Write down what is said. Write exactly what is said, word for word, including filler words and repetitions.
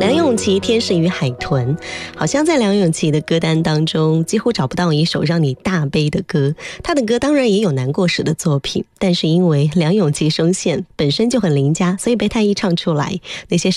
梁咏琪《天使与海豚》，好像在梁咏琪的歌单当中几乎找不到一首让你大悲的歌。她的歌当然也有难过时的作品，但是因为梁咏琪声线本身就很邻家，所以被她一唱出来，那些